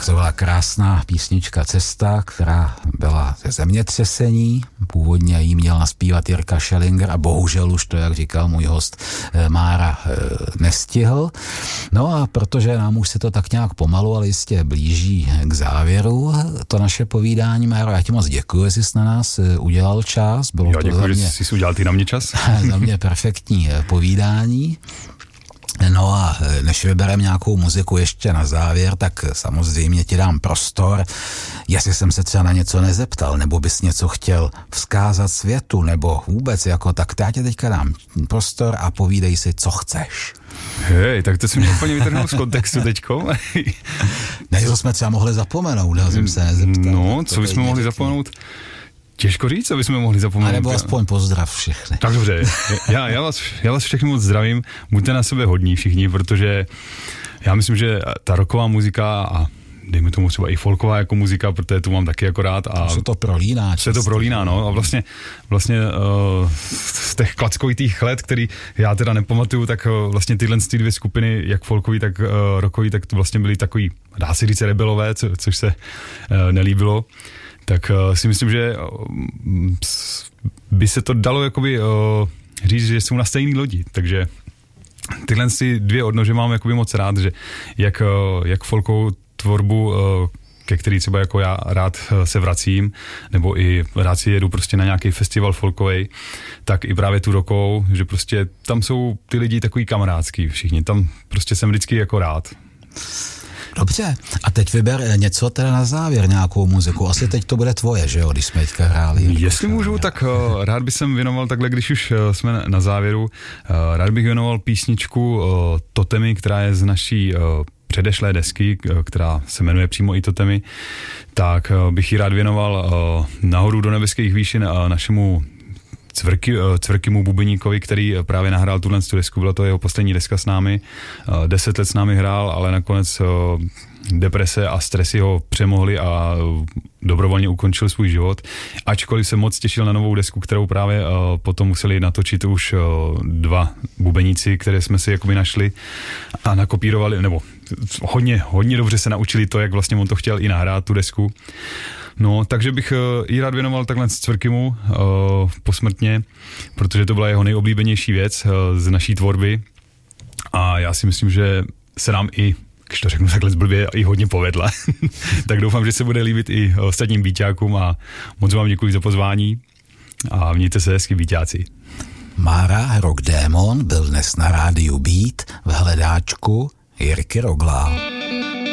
Tak to byla krásná písnička Cesta, která byla ze zemětřesení. Původně jí měl naspívat Jirka Schellinger a bohužel už to, jak říkal můj host Mára, nestihl. No a protože nám už se to tak nějak pomalu, ale jistě blíží k závěru, to naše povídání, Máro, já ti moc děkuji, jestli jsi na nás udělal čas. Bylo to děkuji, že jsi udělal ty na mě čas. Za mě perfektní povídání. No a než vybereme nějakou muziku ještě na závěr, tak samozřejmě ti dám prostor, jestli jsem se třeba na něco nezeptal, nebo bys něco chtěl vzkázat světu, nebo vůbec jako tak, já tě teďka dám prostor a povídej si, co chceš. Hej, tak to si mě úplně vytrhnul z kontextu teďko. Ne, to jsme třeba mohli zapomenout, já jsem se nezeptal. No, co bychom mohli zapomenout? Těžko říct, co bychom mohli zapomenout. A nebo aspoň pozdrav všechny. Tak dobře, já vás všechny moc zdravím, buďte na sebe hodní všichni, protože já myslím, že ta rocková muzika a dejme tomu třeba i folková jako muzika, protože tu mám taky jako rád. A se to prolíná. Se to prolíná, no. A vlastně z těch klackovitých let, který já teda nepamatuju, tak vlastně tyhle dvě skupiny, jak folkový, tak rockový, tak to vlastně byly takový, dá se říct, rebelové, což se nelíbilo. Tak si myslím, že by se to dalo jakoby říct, že jsou na stejný lodi, takže tyhle dvě odnože mám jakoby moc rád, že jak folkovou tvorbu, ke který třeba jako já rád se vracím, nebo i rád si jedu prostě na nějaký festival folkovej, tak i právě tu rockovou, že prostě tam jsou ty lidi takový kamarádský všichni, tam prostě jsem vždycky jako rád. Dobře, a teď vyber něco teda na závěr, nějakou muziku. Asi teď to bude tvoje, že jo, když jsme teďka hráli. Jestli můžu, tak rád bych jsem věnoval takhle, když už jsme na závěru, rád bych věnoval písničku Totemy, která je z naší předešlé desky, která se jmenuje přímo i Totemy, tak bych ji rád věnoval nahoru do nebeských výšin našemu Cvrkymu Bubeníkovi, který právě nahrál tuhle desku, byla to jeho poslední deska s námi, 10 let s námi hrál, ale nakonec deprese a stresy ho přemohly a dobrovolně ukončil svůj život. Ačkoliv se moc těšil na novou desku, kterou právě potom museli natočit už dva bubeníci, které jsme si jakoby našli a nakopírovali, nebo hodně dobře se naučili to, jak vlastně on to chtěl i nahrát, tu desku. No, takže bych jí rád věnoval takhle Cvrkymu posmrtně, protože to byla jeho nejoblíbenější věc z naší tvorby a já si myslím, že se nám i, když to řeknu takhle zblbě, i hodně povedla. Tak doufám, že se bude líbit i ostatním býťákům a moc vám děkuji za pozvání a mějte se hezky, býťáci. Mára Rock Démon byl dnes na rádiu Beat v hledáčku Jirky Roglá.